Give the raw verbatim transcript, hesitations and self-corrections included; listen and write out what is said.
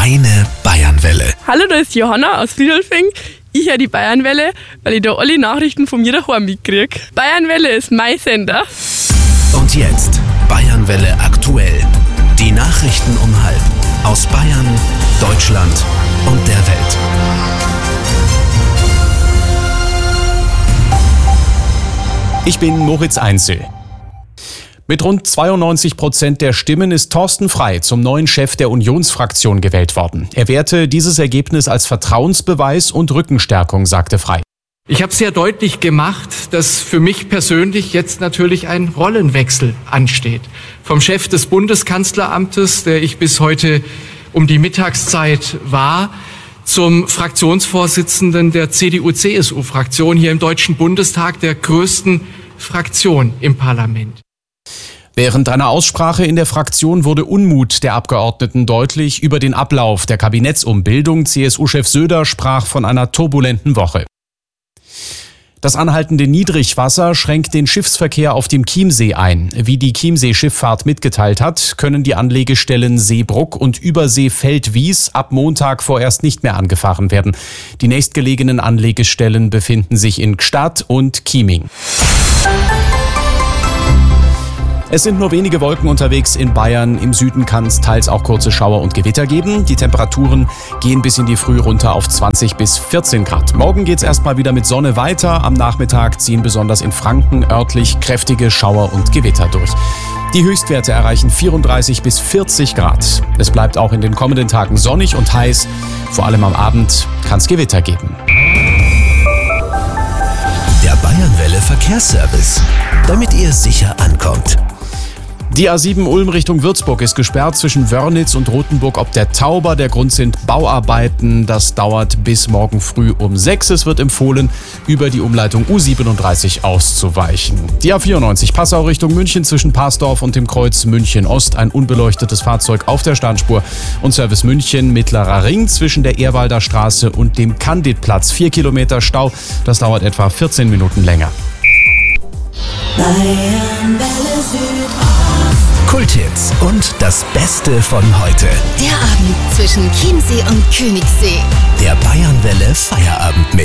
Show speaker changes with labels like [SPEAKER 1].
[SPEAKER 1] Deine Bayernwelle.
[SPEAKER 2] Hallo, da ist Johanna aus Friedolfing. Ich höre die Bayernwelle, weil ich da alle Nachrichten von mir daheim mitkriege. Bayernwelle ist mein Sender.
[SPEAKER 1] Und jetzt Bayernwelle aktuell. Die Nachrichten um halb. Aus Bayern, Deutschland und der Welt.
[SPEAKER 3] Ich bin Moritz Einzel. Mit rund zweiundneunzig Prozent der Stimmen ist Thorsten Frey zum neuen Chef der Unionsfraktion gewählt worden. Er werte dieses Ergebnis als Vertrauensbeweis und Rückenstärkung, sagte Frey.
[SPEAKER 4] Ich habe sehr deutlich gemacht, dass für mich persönlich jetzt natürlich ein Rollenwechsel ansteht. Vom Chef des Bundeskanzleramtes, der ich bis heute um die Mittagszeit war, zum Fraktionsvorsitzenden der C D U C S U-Fraktion hier im Deutschen Bundestag, der größten Fraktion im Parlament.
[SPEAKER 3] Während einer Aussprache in der Fraktion wurde Unmut der Abgeordneten deutlich über den Ablauf der Kabinettsumbildung. C S U-Chef Söder sprach von einer turbulenten Woche. Das anhaltende Niedrigwasser schränkt den Schiffsverkehr auf dem Chiemsee ein. Wie die Chiemsee-Schifffahrt mitgeteilt hat, können die Anlegestellen Seebruck und Übersee-Feldwies ab Montag vorerst nicht mehr angefahren werden. Die nächstgelegenen Anlegestellen befinden sich in Gstaad und Chieming. Es sind nur wenige Wolken unterwegs in Bayern. Im Süden kann es teils auch kurze Schauer und Gewitter geben. Die Temperaturen gehen bis in die Früh runter auf zwanzig bis vierzehn Grad. Morgen geht es erstmal wieder mit Sonne weiter. Am Nachmittag ziehen besonders in Franken örtlich kräftige Schauer und Gewitter durch. Die Höchstwerte erreichen vierunddreißig bis vierzig Grad. Es bleibt auch in den kommenden Tagen sonnig und heiß. Vor allem am Abend kann es Gewitter geben.
[SPEAKER 1] Der Bayernwelle Verkehrsservice, damit ihr sicher ankommt.
[SPEAKER 3] Die A sieben Ulm Richtung Würzburg ist gesperrt zwischen Wörnitz und Rothenburg ob der Tauber. Der Grund sind Bauarbeiten. Das dauert bis morgen früh um sechs. Es wird empfohlen, über die Umleitung U siebenunddreißig auszuweichen. Die A vierundneunzig Passau Richtung München zwischen Parsdorf und dem Kreuz München Ost. Ein unbeleuchtetes Fahrzeug auf der Standspur. Und Service München Mittlerer Ring zwischen der Ehrwalder Straße und dem Candidplatz. Vier Kilometer Stau. Das dauert etwa vierzehn Minuten länger.
[SPEAKER 5] Bayernwelle Süd.
[SPEAKER 1] Kulthits und das Beste von heute.
[SPEAKER 5] Der Abend zwischen Chiemsee und Königssee.
[SPEAKER 1] Der Bayernwelle Feierabendmix.